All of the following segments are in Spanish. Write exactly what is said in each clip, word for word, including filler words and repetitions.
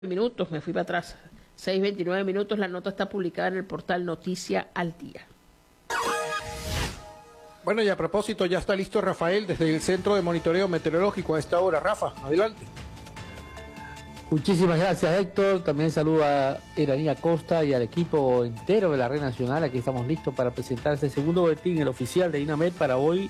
minutos, me fui para atrás. seis veintinueve minutos, la nota está publicada en el portal Noticia al Día. Bueno, y a propósito, ya está listo Rafael desde el Centro de Monitoreo Meteorológico a esta hora. Rafa, adelante. Muchísimas gracias, Héctor. También saludo a Iraní Acosta y al equipo entero de la Red Nacional. Aquí estamos listos para presentar este segundo boletín, el oficial de INAMED, para hoy,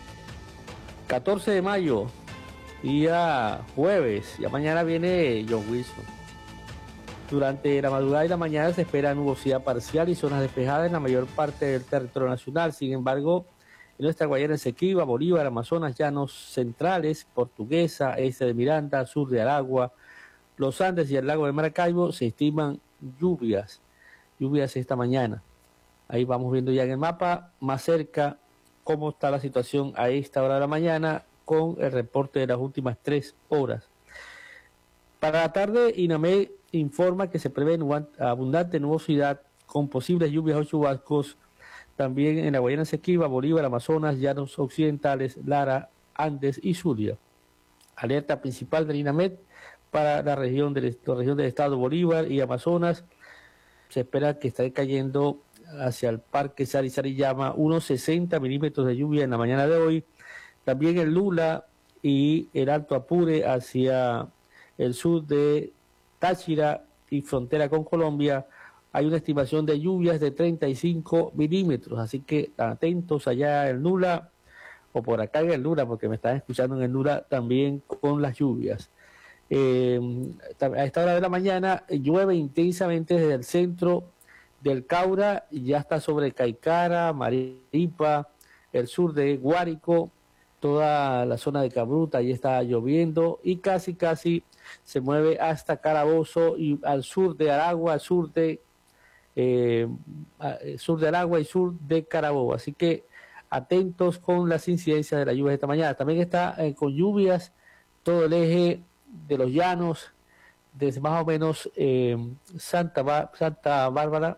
catorce de mayo, día jueves. Ya mañana viene John Wilson. Durante la madrugada y la mañana se espera nubosidad parcial y zonas despejadas en la mayor parte del territorio nacional. Sin embargo, en nuestra Guayana Esequiba, Bolívar, Amazonas, Llanos Centrales, Portuguesa, este de Miranda, sur de Aragua, los Andes y el lago de Maracaibo se estiman lluvias, lluvias esta mañana. Ahí vamos viendo ya en el mapa, más cerca, cómo está la situación a esta hora de la mañana con el reporte de las últimas tres horas. Para la tarde, INAMED informa que se prevé abundante nubosidad con posibles lluvias o chubascos también en la Guayana Esequiba, Bolívar, Amazonas, Llanos Occidentales, Lara, Andes y Zulia. Alerta principal del INAMED para la región del, la región del estado Bolívar y Amazonas. Se espera que esté cayendo hacia el Parque Sari-Sariyama unos sesenta milímetros de lluvia en la mañana de hoy. También el Lula y el Alto Apure hacia el sur de Táchira y frontera con Colombia. Hay una estimación de lluvias de treinta y cinco milímetros, así que atentos allá en el Lula, o por acá en el Lula, porque me están escuchando en el Lula también con las lluvias. Eh, a esta hora de la mañana llueve intensamente desde el centro del Caura, y ya está sobre Caicara, Maripa, el sur de Guárico, toda la zona de Cabruta, ahí está lloviendo, y casi casi se mueve hasta Carabozo y al sur de Aragua, al sur de eh, sur de Aragua y sur de Carabobo. Así que atentos con las incidencias de la lluvia de esta mañana. También está eh, con lluvias todo el eje de los llanos, desde más o menos eh, Santa, Ba- Santa Bárbara,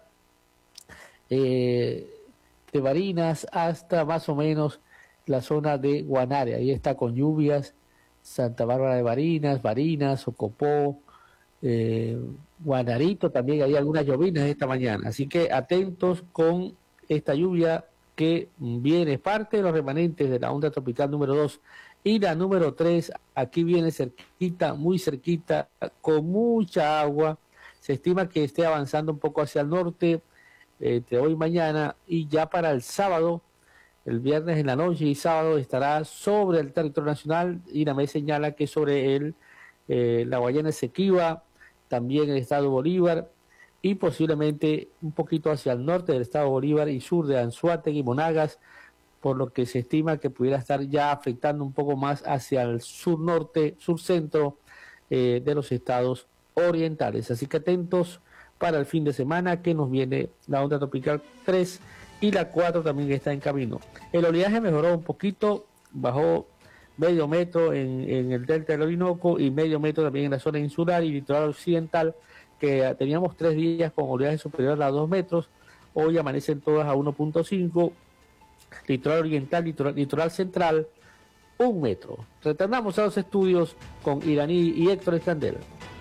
eh, de Barinas, hasta más o menos la zona de Guanare. Ahí está con lluvias, Santa Bárbara de Barinas, Barinas, Ocopó, eh, Guanarito, también hay algunas llovinas esta mañana. Así que atentos con esta lluvia que viene, parte de los remanentes de la onda tropical número dos y la número tres, aquí viene cerquita, muy cerquita, con mucha agua. Se estima que esté avanzando un poco hacia el norte eh, entre hoy y mañana, y ya para el sábado, el viernes en la noche y sábado estará sobre el territorio nacional. INAMED señala que sobre el, eh, la Guayana Esequiba, también el estado Bolívar, y posiblemente un poquito hacia el norte del estado Bolívar y sur de Anzoátegui y Monagas, por lo que se estima que pudiera estar ya afectando un poco más hacia el sur-norte, sur-centro eh, de los estados orientales. Así que atentos para el fin de semana que nos viene la onda tropical tres y la cuatro también está en camino. El oleaje mejoró un poquito, bajó medio metro en, en el delta del Orinoco y medio metro también en la zona insular y litoral occidental, que teníamos tres días con oleaje superior a dos metros, hoy amanecen todas a uno punto cinco, litoral oriental, litoral, litoral central, un metro. Retornamos a los estudios con Iraní y Héctor Escandel.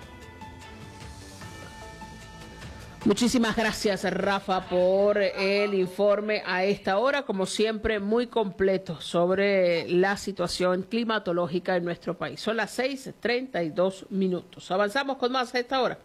Muchísimas gracias, Rafa, por el informe a esta hora, como siempre, muy completo sobre la situación climatológica en nuestro país. Son las seis treinta y dos minutos. Avanzamos con más a esta hora.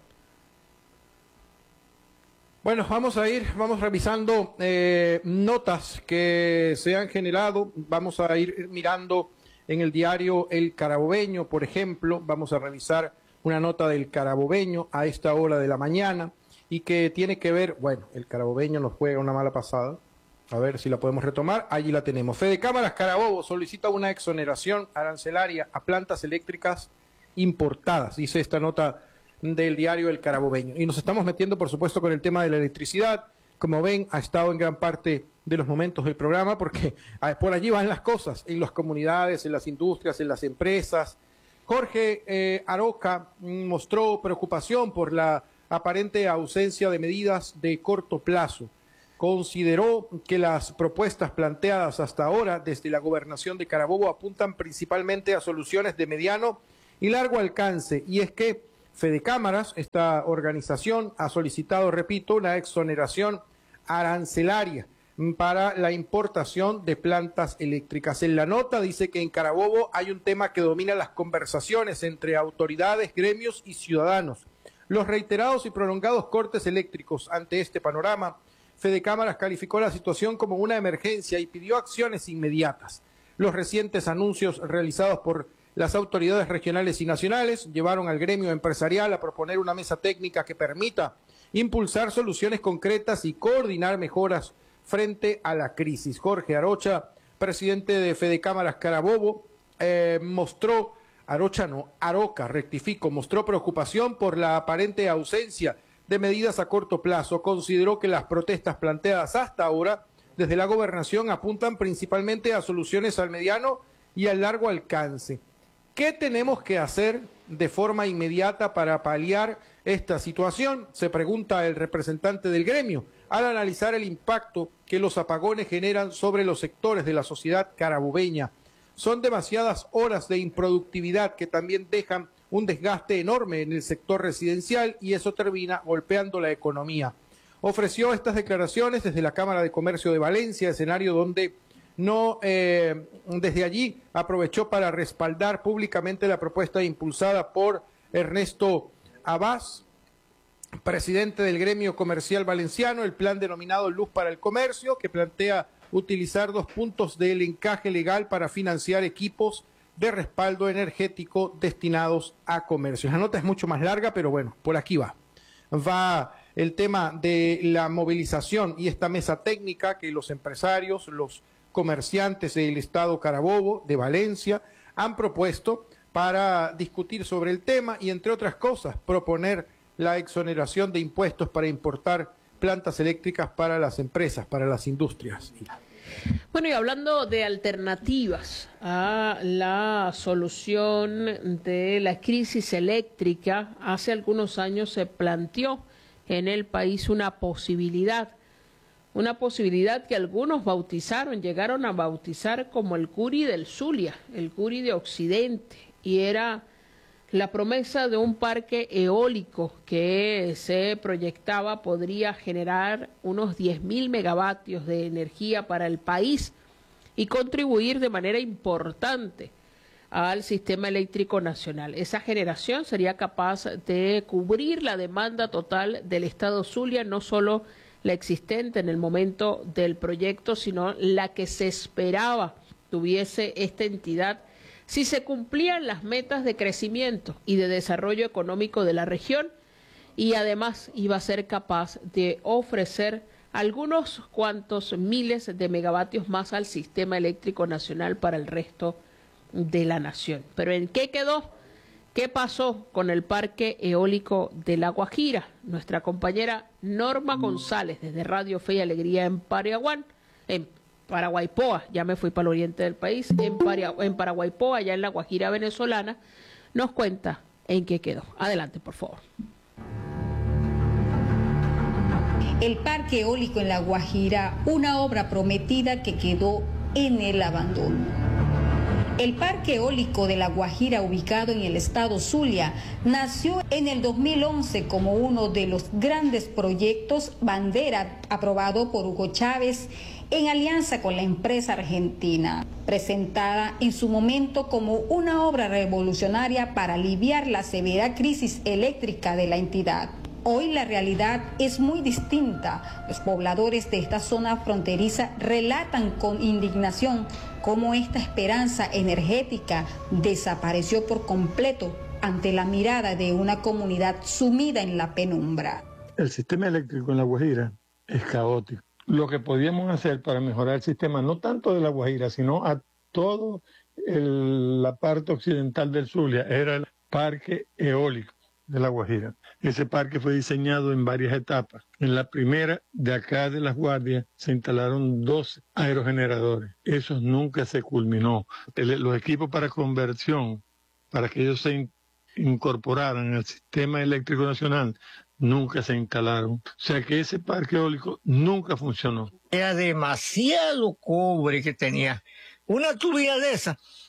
Bueno, vamos a ir, vamos revisando eh, notas que se han generado. Vamos a ir mirando en el diario El Carabobeño, por ejemplo. Vamos a revisar una nota del Carabobeño a esta hora de la mañana, y que tiene que ver, bueno, el Carabobeño nos juega una mala pasada, a ver si la podemos retomar, allí la tenemos. Fede Cámaras Carabobo solicita una exoneración arancelaria a plantas eléctricas importadas, dice esta nota del diario El Carabobeño. Y nos estamos metiendo, por supuesto, con el tema de la electricidad. Como ven, ha estado en gran parte de los momentos del programa, porque por allí van las cosas, en las comunidades, en las industrias, en las empresas. Jorge eh, Aroca mostró preocupación por la aparente ausencia de medidas de corto plazo. Consideró que las propuestas planteadas hasta ahora desde la gobernación de Carabobo apuntan principalmente a soluciones de mediano y largo alcance, y es que Fedecámaras. Esta organización ha solicitado, repito, una exoneración arancelaria para la importación de plantas eléctricas. En la nota dice que en Carabobo hay un tema que domina las conversaciones entre autoridades, gremios y ciudadanos: los reiterados y prolongados cortes eléctricos. Ante este panorama, Fedecámaras calificó la situación como una emergencia y pidió acciones inmediatas. Los recientes anuncios realizados por las autoridades regionales y nacionales llevaron al gremio empresarial a proponer una mesa técnica que permita impulsar soluciones concretas y coordinar mejoras frente a la crisis. Jorge Arocha, presidente de Fedecámaras Carabobo, eh, mostró, Arocha no, Aroca, rectifico, mostró preocupación por la aparente ausencia de medidas a corto plazo. Consideró que las protestas planteadas hasta ahora desde la gobernación apuntan principalmente a soluciones al mediano y al largo alcance. ¿Qué tenemos que hacer de forma inmediata para paliar esta situación?, se pregunta el representante del gremio, al analizar el impacto que los apagones generan sobre los sectores de la sociedad carabobeña. Son demasiadas horas de improductividad que también dejan un desgaste enorme en el sector residencial y eso termina golpeando la economía. Ofreció estas declaraciones desde la Cámara de Comercio de Valencia, escenario donde no eh, desde allí aprovechó para respaldar públicamente la propuesta impulsada por Ernesto Abás, presidente del Gremio Comercial Valenciano, el plan denominado Luz para el Comercio, que plantea utilizar dos puntos del encaje legal para financiar equipos de respaldo energético destinados a comercios. La nota es mucho más larga, pero bueno, por aquí va. Va el tema de la movilización y esta mesa técnica que los empresarios, los comerciantes del estado Carabobo, de Valencia, han propuesto para discutir sobre el tema y, entre otras cosas, proponer la exoneración de impuestos para importar plantas eléctricas para las empresas, para las industrias. Bueno, y hablando de alternativas a la solución de la crisis eléctrica, hace algunos años se planteó en el país una posibilidad, una posibilidad que algunos bautizaron, llegaron a bautizar como el Curi del Zulia, el Curi de Occidente, y era la promesa de un parque eólico que se proyectaba podría generar unos diez mil megavatios de energía para el país y contribuir de manera importante al sistema eléctrico nacional. Esa generación sería capaz de cubrir la demanda total del estado Zulia, no solo la existente en el momento del proyecto, sino la que se esperaba tuviese esta entidad si se cumplían las metas de crecimiento y de desarrollo económico de la región, y además iba a ser capaz de ofrecer algunos cuantos miles de megavatios más al sistema eléctrico nacional para el resto de la nación. Pero ¿en qué quedó? ¿Qué pasó con el parque eólico de La Guajira? Nuestra compañera Norma González, desde Radio Fe y Alegría en Pariaguán, en Paraguaypoa, ya me fui para el oriente del país, en, Paria, en Paraguaypoa, allá en La Guajira venezolana, nos cuenta en qué quedó. Adelante, por favor. El parque eólico en La Guajira, una obra prometida que quedó en el abandono. El parque eólico de La Guajira, ubicado en el estado Zulia, nació en el dos mil once como uno de los grandes proyectos bandera aprobado por Hugo Chávez en alianza con la empresa argentina, presentada en su momento como una obra revolucionaria para aliviar la severa crisis eléctrica de la entidad. Hoy la realidad es muy distinta. Los pobladores de esta zona fronteriza relatan con indignación cómo esta esperanza energética desapareció por completo ante la mirada de una comunidad sumida en la penumbra. El sistema eléctrico en La Guajira es caótico. Lo que podíamos hacer para mejorar el sistema, no tanto de La Guajira, sino a toda la parte occidental del Zulia, era el parque eólico de La Guajira. Ese parque fue diseñado en varias etapas. En la primera, de acá de Las Guardias, se instalaron dos aerogeneradores. Eso nunca se culminó. El, los equipos para conversión, para que ellos se in, incorporaran al sistema eléctrico nacional, nunca se instalaron. O sea que ese parque eólico nunca funcionó. Era demasiado cobre que tenía. Una turbina de esa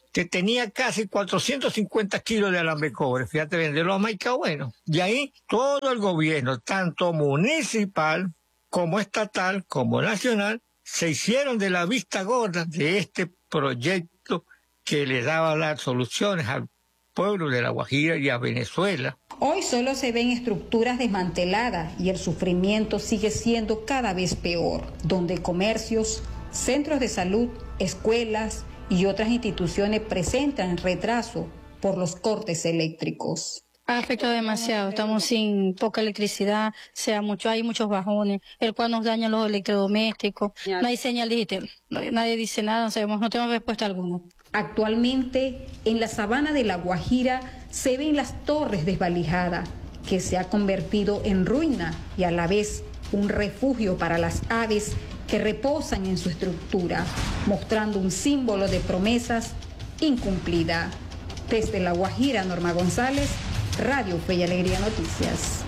que tenía casi cuatrocientos cincuenta kilos de alambre de cobre, fíjate bien, de los más bueno. Y ahí todo el gobierno, tanto municipal como estatal, como nacional, se hicieron de la vista gorda de este proyecto que le daba las soluciones al pueblo de La Guajira y a Venezuela. Hoy solo se ven estructuras desmanteladas y el sufrimiento sigue siendo cada vez peor, donde comercios, centros de salud, escuelas y otras instituciones presentan retraso por los cortes eléctricos. Ha afectado demasiado, estamos sin poca electricidad, sea mucho, hay muchos bajones, el cual nos daña los electrodomésticos, no hay señal digital, nadie dice nada, no sabemos, no tenemos respuesta alguna. Actualmente, en la sabana de La Guajira se ven las torres desvalijadas, que se ha convertido en ruina y a la vez un refugio para las aves que reposan en su estructura, mostrando un símbolo de promesas incumplidas. Desde La Guajira, Norma González, Radio Fe y Alegría Noticias.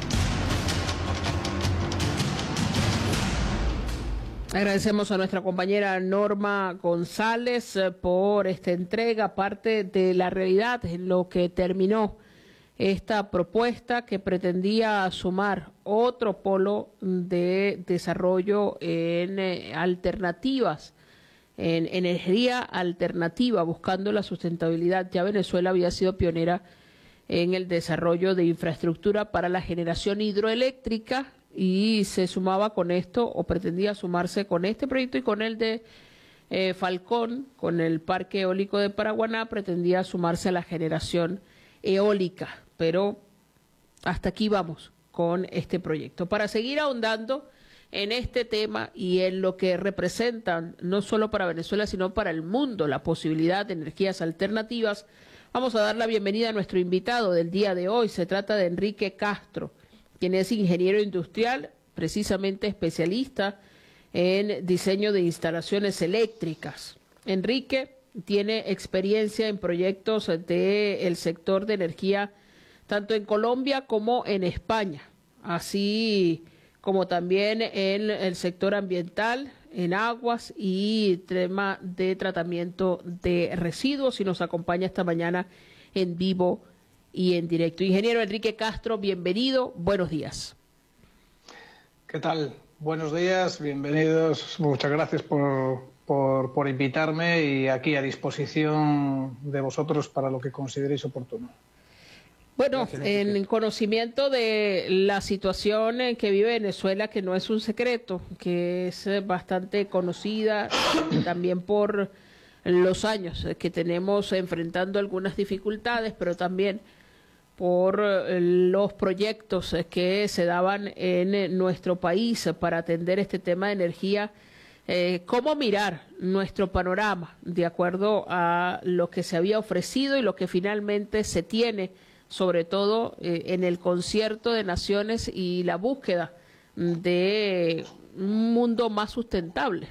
Agradecemos a nuestra compañera Norma González por esta entrega, parte de la realidad en lo que terminó esta propuesta que pretendía sumar otro polo de desarrollo en eh, alternativas, en energía alternativa, buscando la sustentabilidad. Ya Venezuela había sido pionera en el desarrollo de infraestructura para la generación hidroeléctrica y se sumaba con esto, o pretendía sumarse con este proyecto y con el de eh, Falcón, con el Parque Eólico de Paraguaná, pretendía sumarse a la generación eólica, pero hasta aquí vamos con este proyecto. Para seguir ahondando en este tema y en lo que representan, no solo para Venezuela, sino para el mundo, la posibilidad de energías alternativas, vamos a dar la bienvenida a nuestro invitado del día de hoy. Se trata de Enrique Castro, quien es ingeniero industrial, precisamente especialista en diseño de instalaciones eléctricas. Enrique tiene experiencia en proyectos del sector de energía, tanto en Colombia como en España, así como también en el sector ambiental, en aguas y tema de tratamiento de residuos, y nos acompaña esta mañana en vivo y en directo. Ingeniero Enrique Castro, bienvenido, buenos días. ¿Qué tal? Buenos días, bienvenidos, muchas gracias por, por, por invitarme y aquí a disposición de vosotros para lo que consideréis oportuno. Bueno, en conocimiento de la situación en que vive Venezuela, que no es un secreto, que es bastante conocida también por los años que tenemos enfrentando algunas dificultades, pero también por los proyectos que se daban en nuestro país para atender este tema de energía. Eh, ¿Cómo mirar nuestro panorama de acuerdo a lo que se había ofrecido y lo que finalmente se tiene, sobre todo eh, en el concierto de naciones y la búsqueda de un mundo más sustentable?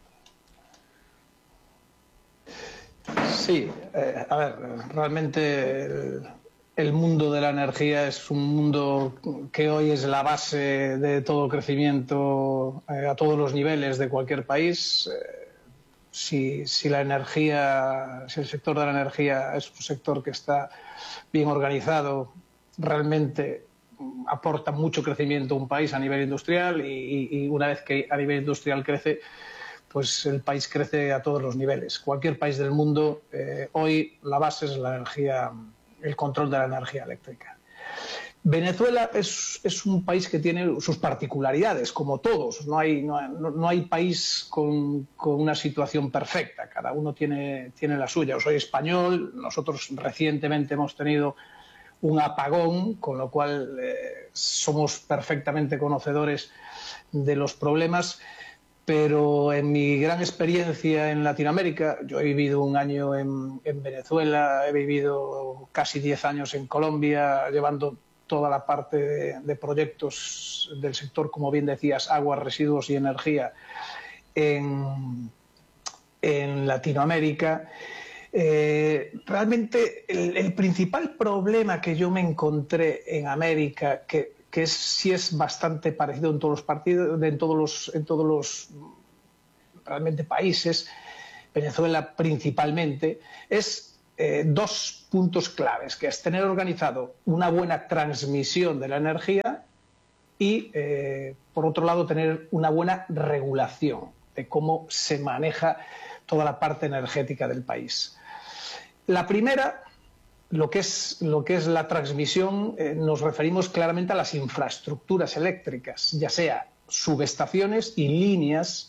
Sí, eh, a ver, realmente el, el mundo de la energía es un mundo que hoy es la base de todo crecimiento eh, a todos los niveles de cualquier país. Eh, si, si la energía, si el sector de la energía es un sector que está bien organizado, realmente aporta mucho crecimiento a un país a nivel industrial y, y una vez que a nivel industrial crece, pues el país crece a todos los niveles. Cualquier país del mundo, eh, hoy la base es la energía, el control de la energía eléctrica. Venezuela es, es un país que tiene sus particularidades, como todos. No hay, no, no hay país con, con una situación perfecta. Cada uno tiene, tiene la suya. Yo soy español, nosotros recientemente hemos tenido un apagón, con lo cual eh, somos perfectamente conocedores de los problemas. Pero en mi gran experiencia en Latinoamérica, yo he vivido un año en, en Venezuela, he vivido casi diez años en Colombia, llevando toda la parte de, de proyectos del sector, como bien decías, aguas, residuos y energía en, en Latinoamérica. Eh, realmente el, el principal problema que yo me encontré en América, que, que es, sí es bastante parecido en todos los partidos, en todos los, en todos los realmente países, Venezuela principalmente, es eh, dos puntos claves, que es tener organizado una buena transmisión de la energía y, eh, por otro lado, tener una buena regulación de cómo se maneja toda la parte energética del país. La primera, lo que es, lo que es la transmisión, eh, nos referimos claramente a las infraestructuras eléctricas, ya sea subestaciones y líneas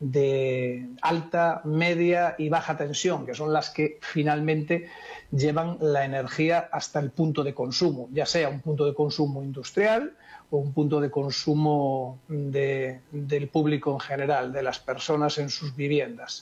de alta, media y baja tensión, que son las que finalmente llevan la energía hasta el punto de consumo, ya sea un punto de consumo industrial o un punto de consumo de, del público en general, de las personas en sus viviendas.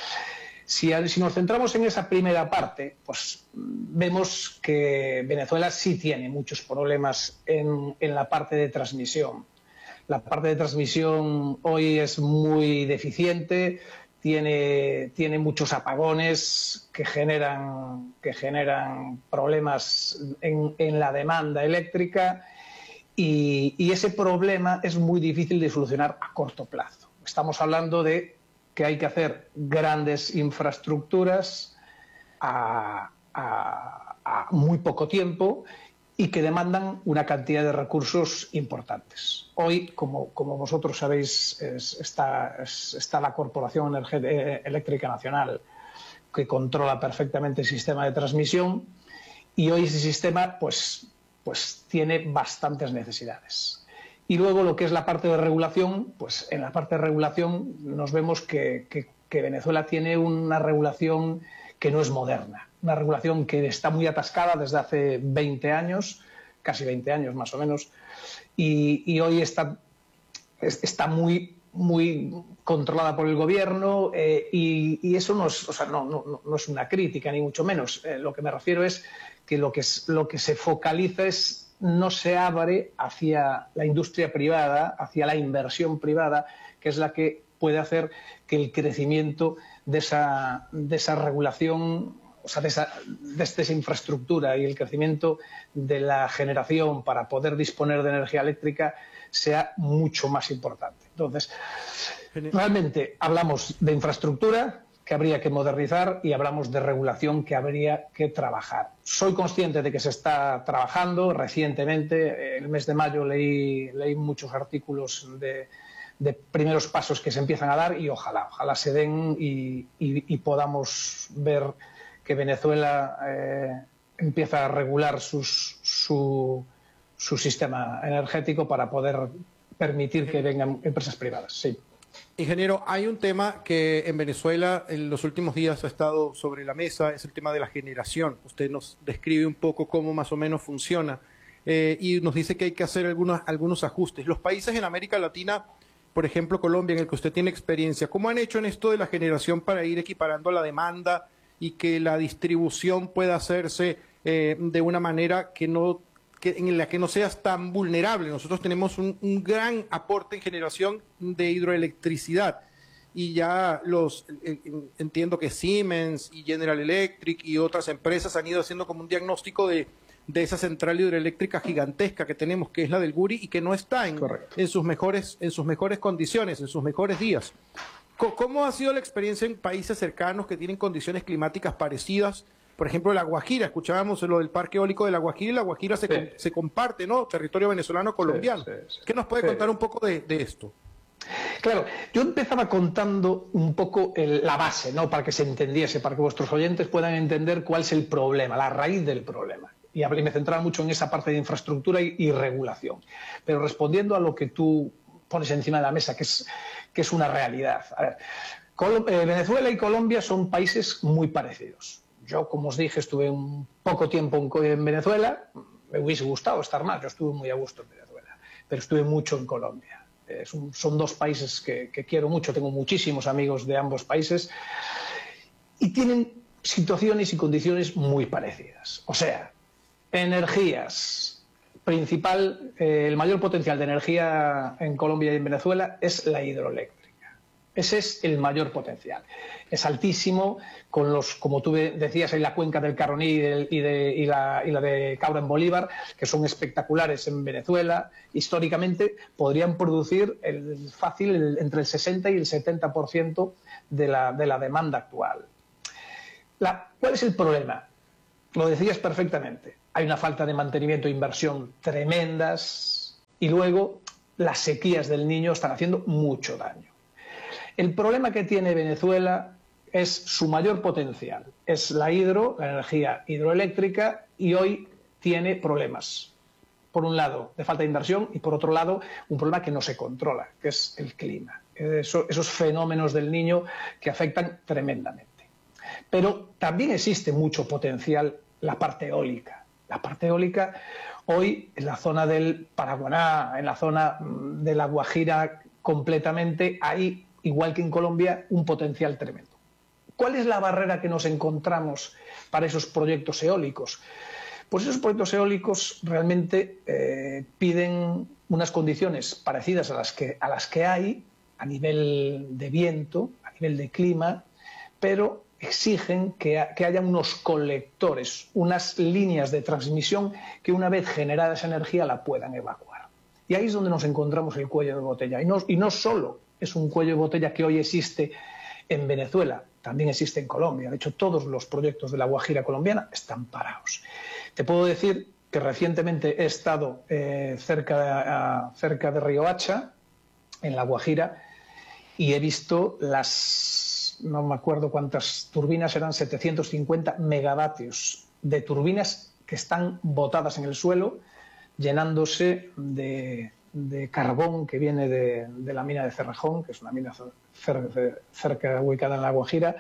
Si, si nos centramos en esa primera parte, pues vemos que Venezuela sí tiene muchos problemas en, en la parte de transmisión. La parte de transmisión hoy es muy deficiente, tiene, tiene muchos apagones que generan, que generan problemas en, en la demanda eléctrica y, y ese problema es muy difícil de solucionar a corto plazo. Estamos hablando de que hay que hacer grandes infraestructuras a, a, a muy poco tiempo y que demandan una cantidad de recursos importantes. Hoy, como, como vosotros sabéis, es, está, es, está la Corporación Eléctrica Nacional, que controla perfectamente el sistema de transmisión, y hoy ese sistema pues, pues, tiene bastantes necesidades. Y luego lo que es la parte de regulación, pues en la parte de regulación nos vemos que, que, que Venezuela tiene una regulación que no es moderna. Una regulación que está muy atascada desde hace veinte años, casi veinte años más o menos, y, y hoy está, está muy, muy controlada por el gobierno eh, y, y eso no es, o sea, no, no, no es una crítica, ni mucho menos. Eh, lo que me refiero es que lo que, es, lo que se focaliza es no se abre hacia la industria privada, hacia la inversión privada, que es la que puede hacer que el crecimiento de esa, de esa regulación, o sea, de esa, de esa infraestructura y el crecimiento de la generación para poder disponer de energía eléctrica sea mucho más importante. Entonces, realmente hablamos de infraestructura que habría que modernizar y hablamos de regulación que habría que trabajar. Soy consciente de que se está trabajando recientemente. El mes de mayo leí, leí muchos artículos de, de primeros pasos que se empiezan a dar y ojalá, ojalá se den y, y, y podamos ver que Venezuela eh, empieza a regular sus, su, su sistema energético para poder permitir que vengan empresas privadas. Sí. Ingeniero, hay un tema que en Venezuela en los últimos días ha estado sobre la mesa, es el tema de la generación. Usted nos describe un poco cómo más o menos funciona eh, y nos dice que hay que hacer algunos, algunos ajustes. Los países en América Latina, por ejemplo Colombia, en el que usted tiene experiencia, ¿cómo han hecho en esto de la generación para ir equiparando la demanda y que la distribución pueda hacerse eh, de una manera que no que, en la que no seas tan vulnerable? Nosotros tenemos un, un gran aporte en generación de hidroelectricidad y ya los eh, entiendo que Siemens y General Electric y otras empresas han ido haciendo como un diagnóstico de, de esa central hidroeléctrica gigantesca que tenemos, que es la del Guri, y que no está en, en sus mejores en sus mejores condiciones, en sus mejores días. ¿Cómo ha sido la experiencia en países cercanos que tienen condiciones climáticas parecidas? Por ejemplo, La Guajira, escuchábamos lo del parque eólico de La Guajira, y La Guajira se, sí. com se comparte, ¿no? Territorio venezolano-colombiano. Sí, sí, sí. ¿Qué nos puede sí. contar un poco de, de esto? Claro, yo empezaba contando un poco el, la base, ¿no? Para que se entendiese, para que vuestros oyentes puedan entender cuál es el problema, la raíz del problema. Y me centraba mucho en esa parte de infraestructura y, y regulación. Pero respondiendo a lo que tú pones encima de la mesa, que es, que es una realidad. A ver, Col eh, Venezuela y Colombia son países muy parecidos. Yo, como os dije, estuve un poco tiempo en, en Venezuela. Me hubiese gustado estar más. Yo estuve muy a gusto en Venezuela, pero estuve mucho en Colombia. Eh, son, son dos países que, que quiero mucho. Tengo muchísimos amigos de ambos países y tienen situaciones y condiciones muy parecidas. O sea, energías. Principal, eh, el mayor potencial de energía en Colombia y en Venezuela es la hidroeléctrica. Ese es el mayor potencial. Es altísimo, con los, como tú decías, hay la cuenca del Caroní y, del, y, de, y, la, y la de Caura en Bolívar, que son espectaculares en Venezuela. Históricamente podrían producir el, fácil el, entre el sesenta y el setenta por ciento de la, de la demanda actual. La, ¿Cuál es el problema? Lo decías perfectamente. Hay una falta de mantenimiento e inversión tremendas y luego las sequías del Niño están haciendo mucho daño. El problema que tiene Venezuela es su mayor potencial, es la hidro, la energía hidroeléctrica, y hoy tiene problemas. Por un lado, de falta de inversión, y por otro lado, un problema que no se controla, que es el clima. Eso, esos fenómenos del Niño que afectan tremendamente. Pero también existe mucho potencial la parte eólica. La parte eólica hoy en la zona del Paraguaná, en la zona de la Guajira completamente, hay, igual que en Colombia, un potencial tremendo. ¿Cuál es la barrera que nos encontramos para esos proyectos eólicos? Pues esos proyectos eólicos realmente eh, piden unas condiciones parecidas a las, que, a las que hay a nivel de viento, a nivel de clima, pero exigen que, que haya unos colectores, unas líneas de transmisión que una vez generada esa energía la puedan evacuar. Y ahí es donde nos encontramos el cuello de botella. Y no, y no solo es un cuello de botella que hoy existe en Venezuela, también existe en Colombia. De hecho, todos los proyectos de la Guajira colombiana están parados. Te puedo decir que recientemente he estado eh, cerca, de, a, cerca de Riohacha, en la Guajira, y he visto las, no me acuerdo cuántas turbinas, eran setecientos cincuenta megavatios de turbinas que están botadas en el suelo, llenándose de, de carbón que viene de, de la mina de Cerrejón, que es una mina cerca, cerca ubicada en la Guajira.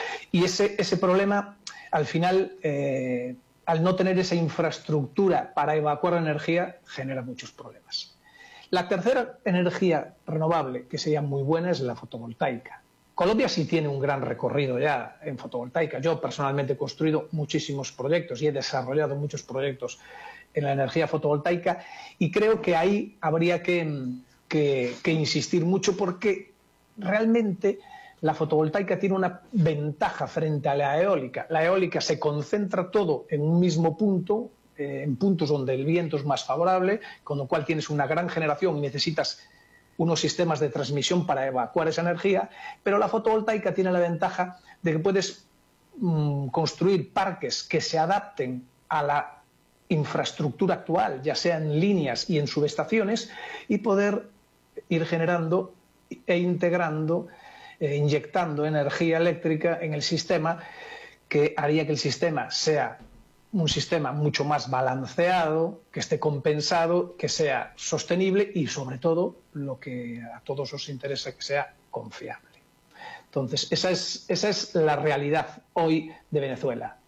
Y ese, ese problema, al final, eh, al no tener esa infraestructura para evacuar energía, genera muchos problemas. La tercera energía renovable, que sería muy buena, es la fotovoltaica. Colombia sí tiene un gran recorrido ya en fotovoltaica. Yo personalmente he construido muchísimos proyectos y he desarrollado muchos proyectos en la energía fotovoltaica, y creo que ahí habría que, que, que insistir mucho, porque realmente la fotovoltaica tiene una ventaja frente a la eólica. La eólica se concentra todo en un mismo punto, eh, en puntos donde el viento es más favorable, con lo cual tienes una gran generación y necesitas unos sistemas de transmisión para evacuar esa energía, pero la fotovoltaica tiene la ventaja de que puedes mmm, construir parques que se adapten a la infraestructura actual, ya sea en líneas y en subestaciones, y poder ir generando e integrando, eh, inyectando energía eléctrica en el sistema, que haría que el sistema sea un sistema mucho más balanceado, que esté compensado, que sea sostenible y, sobre todo, lo que a todos os interesa, que sea confiable. Entonces, esa es, esa es la realidad hoy de Venezuela.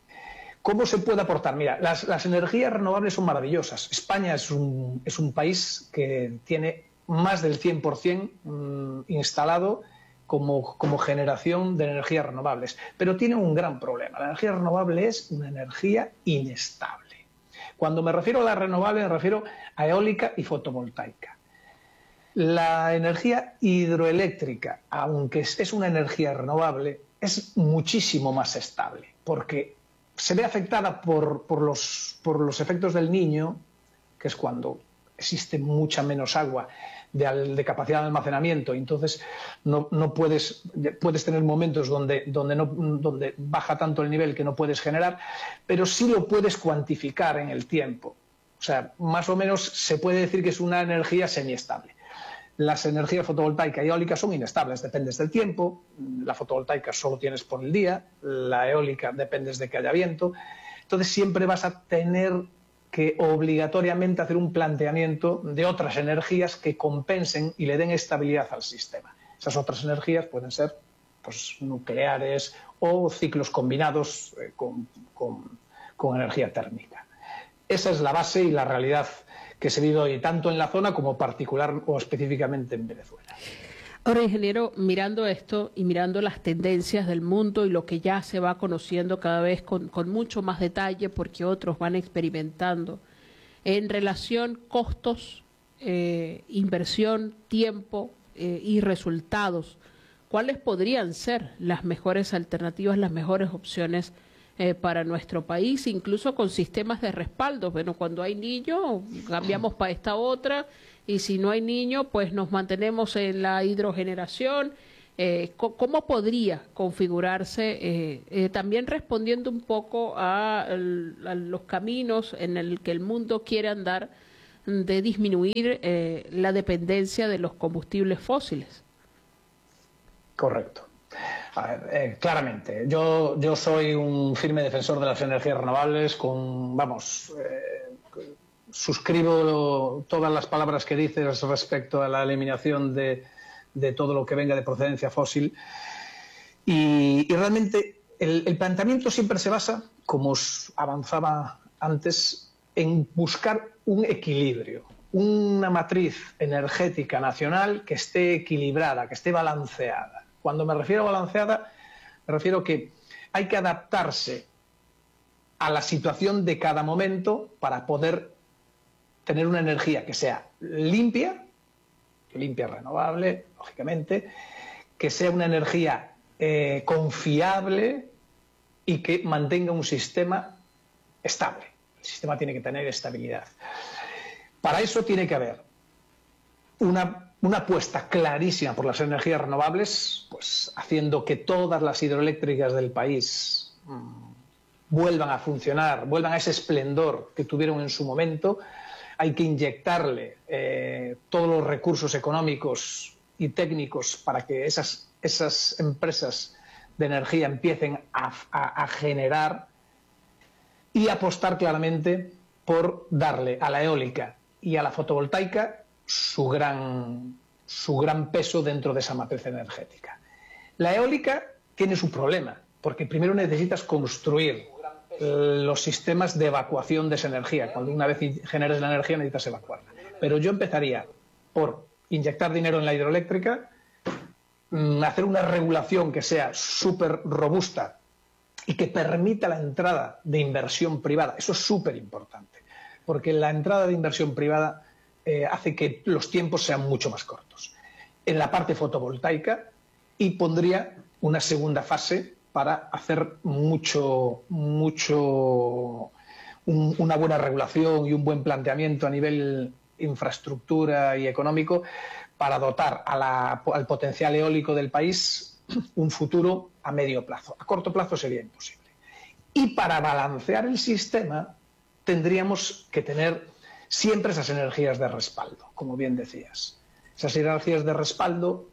¿Cómo se puede aportar? Mira, las, las energías renovables son maravillosas. España es un, es un país que tiene más del cien por cien mmm, instalado como, como generación de energías renovables, pero tiene un gran problema. La energía renovable es una energía inestable. Cuando me refiero a la renovable, me refiero a eólica y fotovoltaica. La energía hidroeléctrica, aunque es, es una energía renovable, es muchísimo más estable, porque se ve afectada por, por, los, por los efectos del Niño, que es cuando existe mucha menos agua de, de capacidad de almacenamiento, y entonces no, no puedes, puedes tener momentos donde, donde, no, donde baja tanto el nivel que no puedes generar, pero sí lo puedes cuantificar en el tiempo. O sea, más o menos se puede decir que es una energía semiestable. Las energías fotovoltaica y eólica son inestables, dependes del tiempo. La fotovoltaica solo tienes por el día, la eólica dependes de que haya viento. Entonces siempre vas a tener que obligatoriamente hacer un planteamiento de otras energías que compensen y le den estabilidad al sistema. Esas otras energías pueden ser pues, nucleares o ciclos combinados eh, con, con, con energía térmica. Esa es la base y la realidad que se vive hoy, tanto en la zona como particular o específicamente en Venezuela. Ahora, ingeniero, mirando esto y mirando las tendencias del mundo y lo que ya se va conociendo cada vez con, con mucho más detalle, porque otros van experimentando, en relación costos, eh, inversión, tiempo eh, y resultados ¿cuáles podrían ser las mejores alternativas, las mejores opciones eh, para nuestro país, incluso con sistemas de respaldo? Bueno, cuando hay niños, cambiamos para esta otra, y si no hay niños, pues nos mantenemos en la hidrogeneración. Eh, ¿Cómo podría configurarse, eh, eh, también respondiendo un poco a, a los caminos en el que el mundo quiere andar, de disminuir eh, la dependencia de los combustibles fósiles? Correcto. A ver, eh, claramente, yo, yo soy un firme defensor de las energías renovables, con, vamos, eh, suscribo todas las palabras que dices respecto a la eliminación de, de todo lo que venga de procedencia fósil. Y, y realmente el, el planteamiento siempre se basa, como os avanzaba antes, en buscar un equilibrio, una matriz energética nacional que esté equilibrada, que esté balanceada. Cuando me refiero a balanceada, me refiero a que hay que adaptarse a la situación de cada momento para poder tener una energía que sea limpia, limpia, renovable, lógicamente, que sea una energía eh, confiable y que mantenga un sistema estable. El sistema tiene que tener estabilidad. Para eso tiene que haber una, una apuesta clarísima por las energías renovables, pues haciendo que todas las hidroeléctricas del país mmm, vuelvan a funcionar, vuelvan a ese esplendor que tuvieron en su momento. Hay que inyectarle eh, todos los recursos económicos y técnicos para que esas, esas empresas de energía empiecen a, a, a generar, y apostar claramente por darle a la eólica y a la fotovoltaica su gran, su gran peso dentro de esa matriz energética. La eólica tiene su problema, porque primero necesitas construir los sistemas de evacuación de esa energía. Cuando una vez generes la energía necesitas evacuarla. Pero yo empezaría por inyectar dinero en la hidroeléctrica, hacer una regulación que sea súper robusta y que permita la entrada de inversión privada. Eso es súper importante, porque la entrada de inversión privada eh, hace que los tiempos sean mucho más cortos. En la parte fotovoltaica, y pondría una segunda fase para hacer mucho, mucho, un, una buena regulación y un buen planteamiento a nivel infraestructura y económico para dotar a la, al potencial eólico del país un futuro a medio plazo. A corto plazo sería imposible. Y para balancear el sistema tendríamos que tener siempre esas energías de respaldo, como bien decías. Esas energías de respaldo,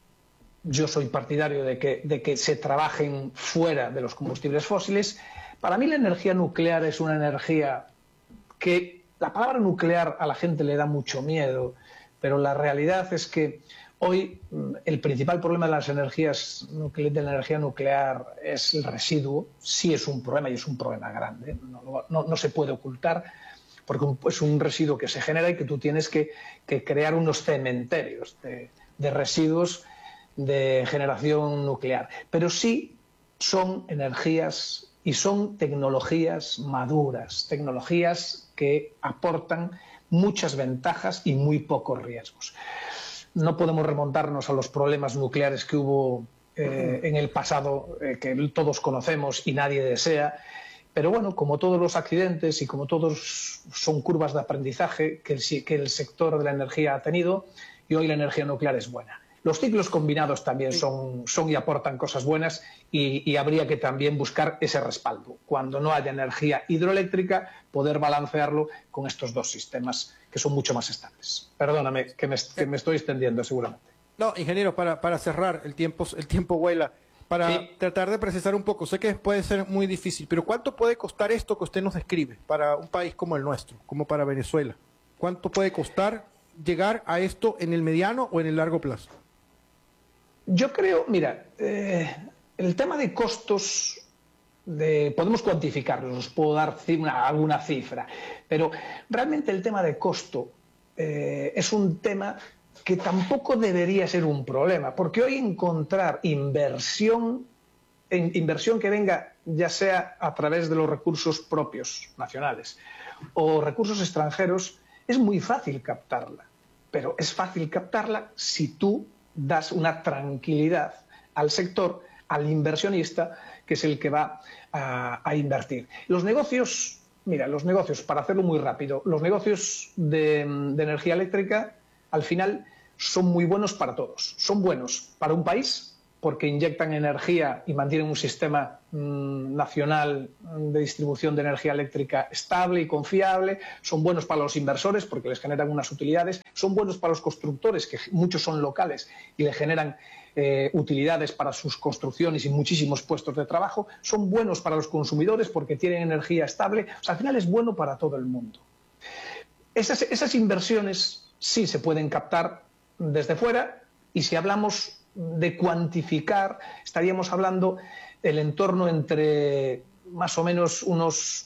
yo soy partidario de que, de que se trabajen fuera de los combustibles fósiles. Para mí la energía nuclear es una energía que, la palabra nuclear a la gente le da mucho miedo, pero la realidad es que hoy el principal problema de las energías de la energía nuclear es el residuo. Sí es un problema, y es un problema grande, no, no, no se puede ocultar, porque es un residuo que se genera y que tú tienes que, que crear unos cementerios de, de residuos de generación nuclear. Pero sí son energías y son tecnologías maduras, tecnologías que aportan muchas ventajas y muy pocos riesgos. No podemos remontarnos a los problemas nucleares que hubo eh, en el pasado, eh, que todos conocemos y nadie desea. Pero bueno, como todos los accidentes y como todos son curvas de aprendizaje que el, que el sector de la energía ha tenido, y hoy la energía nuclear es buena. Los ciclos combinados también son, son y aportan cosas buenas, y, y habría que también buscar ese respaldo. Cuando no haya energía hidroeléctrica, poder balancearlo con estos dos sistemas que son mucho más estables. Perdóname, que me, que me estoy extendiendo seguramente. No, ingeniero, para, para cerrar, el tiempo, el tiempo vuela. Para sí. tratar de precisar un poco, sé que puede ser muy difícil, pero ¿cuánto puede costar esto que usted nos describe para un país como el nuestro, como para Venezuela? ¿Cuánto puede costar llegar a esto en el mediano o en el largo plazo? Yo creo, mira, eh, el tema de costos de, podemos cuantificarlos, os puedo dar una, alguna cifra, pero realmente el tema de costo eh, es un tema que tampoco debería ser un problema, porque hoy encontrar inversión, en, inversión que venga ya sea a través de los recursos propios nacionales o recursos extranjeros, es muy fácil captarla, pero es fácil captarla si tú das una tranquilidad al sector, al inversionista, que es el que va a, a invertir. Los negocios, mira, los negocios, para hacerlo muy rápido, los negocios de, de energía eléctrica, al final, son muy buenos para todos. Son buenos para un país, porque inyectan energía y mantienen un sistema mmm, nacional de distribución de energía eléctrica estable y confiable. Son buenos para los inversores porque les generan unas utilidades. Son buenos para los constructores, que muchos son locales y le generan eh, utilidades para sus construcciones y muchísimos puestos de trabajo. Son buenos para los consumidores porque tienen energía estable. O sea, al final es bueno para todo el mundo. Esas, esas inversiones sí se pueden captar desde fuera, y si hablamos de cuantificar, estaríamos hablando del entorno entre más o menos unos,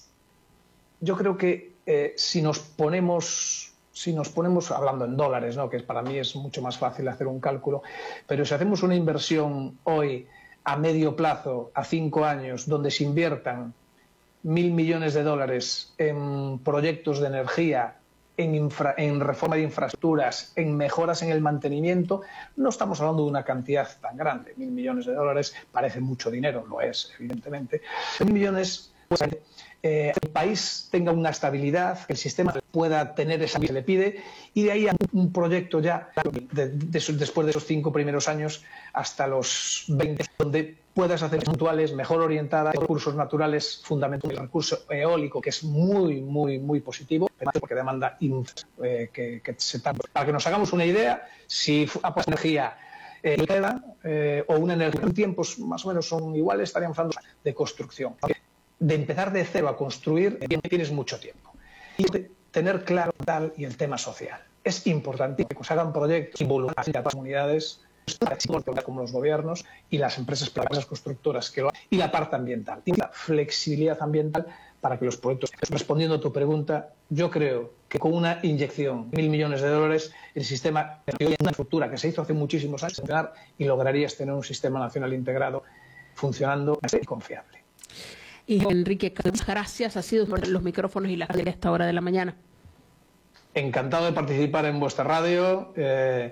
yo creo que eh, si nos ponemos, si nos ponemos hablando en dólares, ¿no?, que para mí es mucho más fácil hacer un cálculo, pero si hacemos una inversión hoy a medio plazo, a cinco años, donde se inviertan mil millones de dólares en proyectos de energía, En, infra, en reforma de infraestructuras, en mejoras en el mantenimiento, no estamos hablando de una cantidad tan grande. Mil millones de dólares parece mucho dinero, lo es, evidentemente. Mil millones, pues, eh, el país tenga una estabilidad, que el sistema pueda tener esa que se le pide, y de ahí a un, un proyecto ya, de, de, de, después de esos cinco primeros años, hasta los veinte, donde puedas hacer puntuales, mejor orientadas, recursos naturales fundamentales, el recurso eólico, que es muy, muy, muy positivo, porque demanda eh, que, que se tarda. Para que nos hagamos una idea, si apuesta energía eh, eh, o una energía en tiempos más o menos son iguales, estaríamos hablando de construcción. De empezar de cero a construir, tienes mucho tiempo. Y tener claro tal y el tema social. Es importante que se hagan proyectos involucrados a las comunidades, como los gobiernos y las empresas privadas constructoras que lo hacen, y la parte ambiental. Y la flexibilidad ambiental para que los proyectos... Respondiendo a tu pregunta, yo creo que con una inyección de mil millones de dólares, el sistema de infraestructura que se hizo hace muchísimos años y lograrías tener un sistema nacional integrado funcionando y confiable. Y Enrique, gracias. Ha sido por los micrófonos y la a esta hora de la mañana. Encantado de participar en vuestra radio. Eh,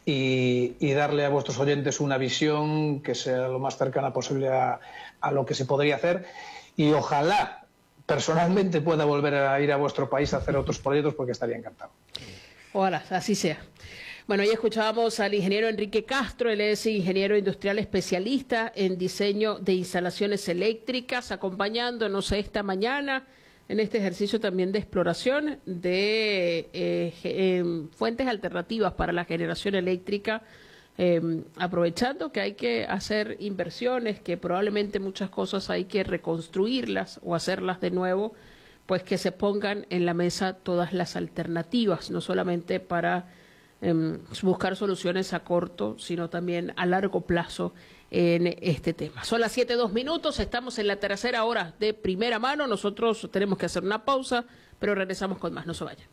Y, y darle a vuestros oyentes una visión que sea lo más cercana posible a, a lo que se podría hacer, y ojalá personalmente pueda volver a ir a vuestro país a hacer otros proyectos, porque estaría encantado. Ojalá, así sea. Bueno, ya escuchábamos al ingeniero Enrique Castro. Él es ingeniero industrial especialista en diseño de instalaciones eléctricas, acompañándonos esta mañana en este ejercicio también de exploración de eh, eh, fuentes alternativas para la generación eléctrica, eh, aprovechando que hay que hacer inversiones, que probablemente muchas cosas hay que reconstruirlas o hacerlas de nuevo, pues que se pongan en la mesa todas las alternativas, no solamente para eh, buscar soluciones a corto, sino también a largo plazo en este tema. Son las siete, dos minutos, estamos en la tercera hora de Primera Mano. Nosotros tenemos que hacer una pausa, pero regresamos con más, no se vayan.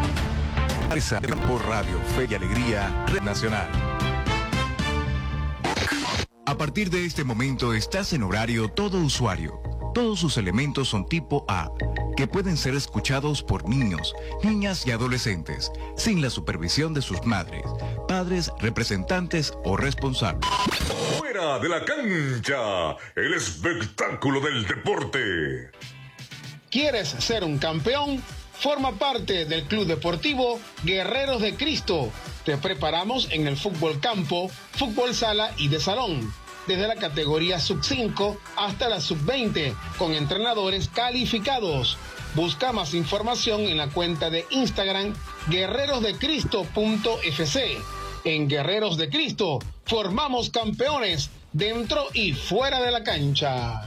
Por Radio Fe y Alegría Red Nacional. A partir de este momento estás en horario todo usuario. Todos sus elementos son tipo A, que pueden ser escuchados por niños, niñas y adolescentes, sin la supervisión de sus madres, padres, representantes o responsables. Fuera de la cancha, el espectáculo del deporte. ¿Quieres ser un campeón? Forma parte del Club Deportivo Guerreros de Cristo. Te preparamos en el fútbol campo, fútbol sala y de salón, desde la categoría sub cinco hasta la sub veinte, con entrenadores calificados. Busca más información en la cuenta de Instagram guerreros de cristo punto f c. En Guerreros de Cristo formamos campeones dentro y fuera de la cancha.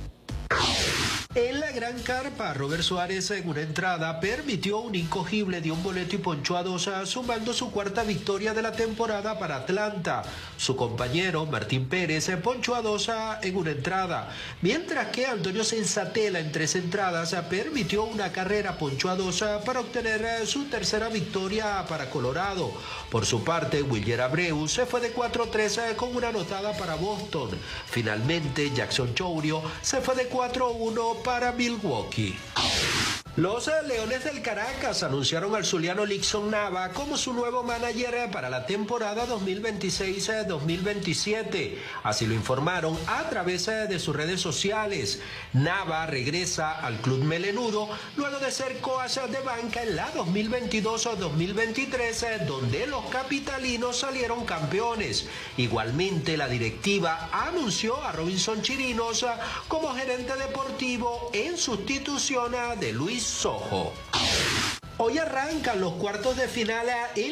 En la gran carpa, Robert Suárez en una entrada permitió un incogible de un boleto y ponchó a dos, sumando su cuarta victoria de la temporada para Atlanta. Su compañero Martín Pérez ponchó a dos en una entrada, mientras que Antonio Sensatela en tres entradas permitió una carrera, ponchó a dos para obtener su tercera victoria para Colorado. Por su parte, Willier Abreu se fue de cuatro tres con una anotada para Boston. Finalmente, Jackson Chourio se fue de cuatro uno para Milwaukee. Los Leones del Caracas anunciaron al zuliano Lixon Nava como su nuevo manager para la temporada dos mil veintiséis dos mil veintisiete. Así lo informaron a través de sus redes sociales. Nava regresa al club melenudo luego de ser coach de banca en la dos mil veintidós dos mil veintitrés, donde los capitalinos salieron campeones. Igualmente, la directiva anunció a Robinson Chirinos como gerente deportivo en sustitución de Luis Sojo. Hoy arrancan los cuartos de final en